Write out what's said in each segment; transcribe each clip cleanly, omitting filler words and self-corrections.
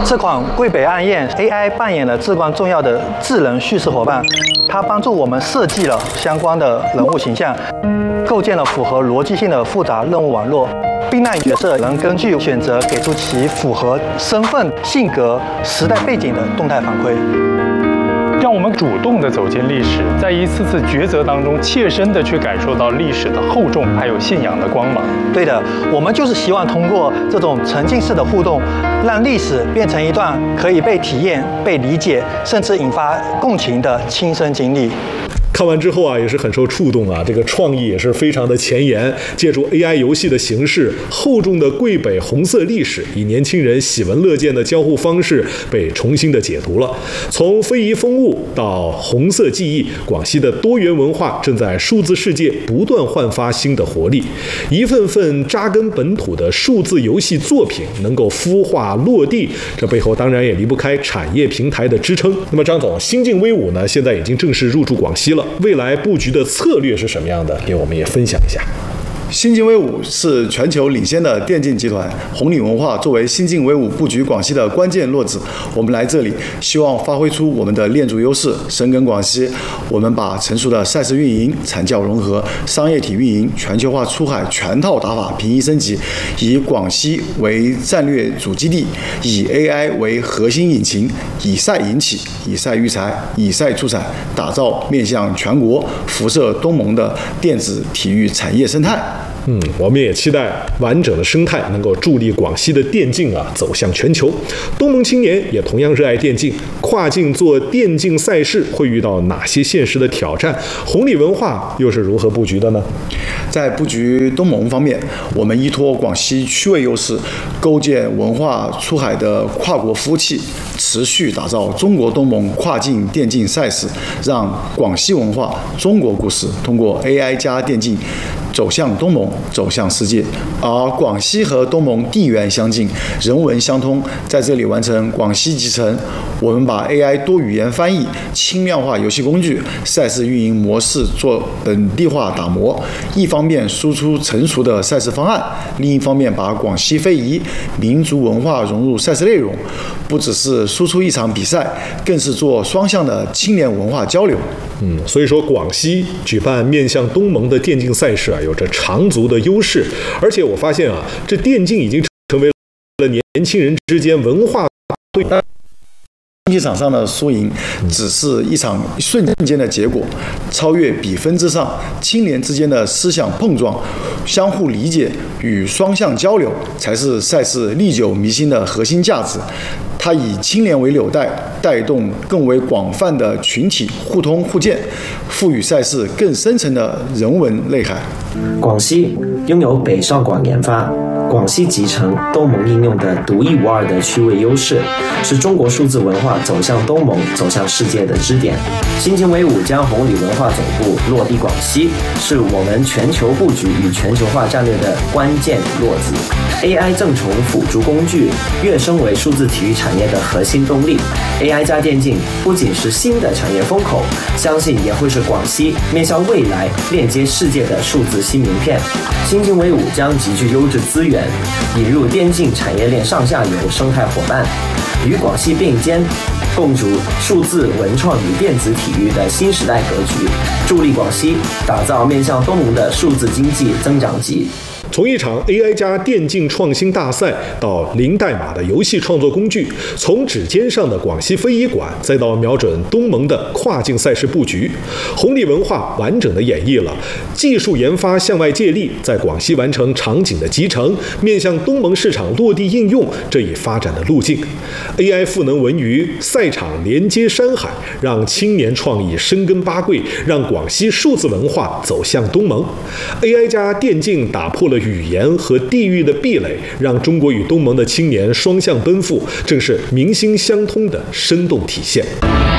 这款桂北暗焰 AI 扮演了至关重要的智能叙事伙伴，它帮助我们设计了相关的人物形象，构建了符合逻辑性的复杂任务网络，并让角色能根据选择给出其符合身份、性格、时代背景的动态反馈。 让我们主动地走进历史，在一次次抉择当中，切身地去感受到历史的厚重，还有信仰的光芒。 对的，我们就是希望通过这种沉浸式的互动，让历史变成一段可以被体验、被理解，甚至引发共情的亲身经历。 看完之后啊，也是很受触动啊，这个创意也是非常的前沿，借助 AI 游戏的形式，厚重的桂北红色历史，以年轻人喜闻乐见的交互方式被重新的解读了。从非遗风物到红色记忆，广西的多元文化正在数字世界不断焕发新的活力。一份份扎根本土的数字游戏作品能够孵化落地，这背后当然也离不开产业平台的支撑。那么张总，新晋威武呢，现在已经正式入驻广西了。未来布局的策略是什么样的？给我们也分享一下。 新晋威武是全球领先的电竞集团，红礼文化作为新晋威武布局广西的关键落子。我们来这里希望发挥出我们的链主优势，深耕广西。我们把成熟的赛事运营、产教融合、商业体运营、全球化出海全套打法平移升级，以广西为战略主基地，以 AI 为核心引擎，以赛引起，以赛育才，以赛出产，打造面向全国、辐射东盟的电子体育产业生态。 我们也期待完整的生态能够助力广西的电竞走向全球。东盟青年也同样热爱电竞，跨境做电竞赛事会遇到哪些现实的挑战？红礼文化又是如何布局的呢？ 在布局东盟方面，我们依托广西区位优势，构建文化出海的跨国服务器，持续打造中国东盟跨境电竞赛事，让广西文化、中国故事通过 AI 加电竞走向东盟，走向世界。而广西和东盟地缘相近，人文相通，在这里完成广西集成。我们把 AI 多语言翻译、轻量化游戏工具、赛事运营模式做本地化打磨，一方面输出成熟的赛事方案，另一方面把广西非遗、民族文化融入赛事内容，不只是输出一场比赛，更是做双向的青年文化交流。 所以说广西举办面向东盟的电竞赛事有着长足的优势，而且我发现这电竞已经成为了年轻人之间文化对待。 竞技场上的输赢只是一场瞬间的结果，超越比分之上，青年之间的思想碰撞、相互理解与双向交流，才是赛事历久弥新的核心价值。它以青年为纽带，带动更为广泛的群体互通互鉴，赋予赛事更深层的人文内涵。 广西拥有北上广研发、广西集成东盟应用的独一无二的区位优势，是中国数字文化走向东盟、走向世界的支点。新晋威武将红礼文化总部落地广西，是我们全球布局与全球化战略的关键落子。AI 正从辅助工具跃升为数字体育产业的核心动力。AI 加电竞不仅是新的产业风口，相信也会是广西面向未来链接世界的数字新名片。新晋威武将集聚优质资源，引入电竞产业链上下游生态伙伴，与广西并肩，共筑数字文创与电子体育的新时代格局，助力广西打造面向东盟的数字经济增长极。 从一场 AI 加电竞创新大赛到零代码的游戏创作工具，从指尖上的广西非遗馆，再到瞄准东盟的跨境赛事布局，红礼文化完整的演绎了技术研发向外借力，在广西完成场景的集成，面向东盟市场落地应用这一发展的路径。AI 赋能文娱，赛场连接山海，让青年创意深耕八桂，让广西数字文化走向东盟。AI 加电竞打破了语言和地域的壁垒，让中国与东盟的青年双向奔赴，正是民心相通的生动体现。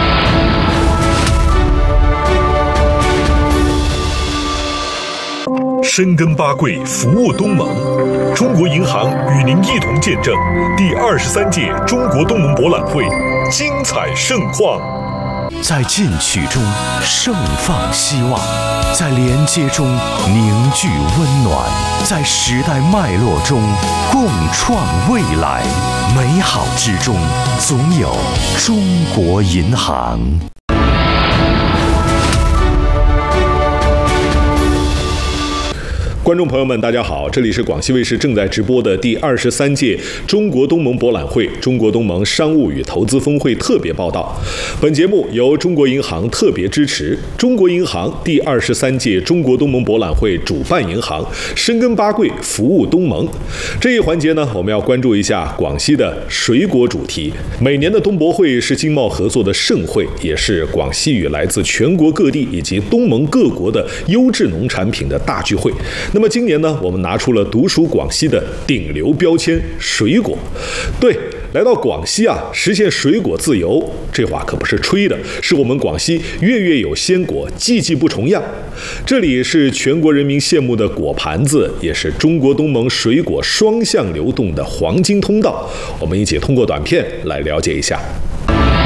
深耕八桂，服务东盟。中国银行与您一同见证第23届中国东盟博览会精彩盛况。 在进取中盛放希望，在连接中凝聚温暖，在时代脉络中共创未来。美好之中，总有中国银行。 观众朋友们，大家好，这里是广西卫视正在直播的第23届中国东盟博览会中国东盟商务与投资峰会特别报道。本节目由中国银行特别支持，中国银行第23届中国东盟博览会主办银行，深耕八桂，服务东盟。这一环节呢，我们要关注一下广西的水果主题。每年的东博会是经贸合作的盛会，也是广西与来自全国各地以及东盟各国的优质农产品的大聚会。那么今年呢，我们拿出了独属广西的顶流标签——水果。对，来到广西啊，实现水果自由，这话可不是吹的，是我们广西月月有鲜果，季季不重样。这里是全国人民羡慕的果盘子，也是中国东盟水果双向流动的黄金通道。我们一起通过短片来了解一下。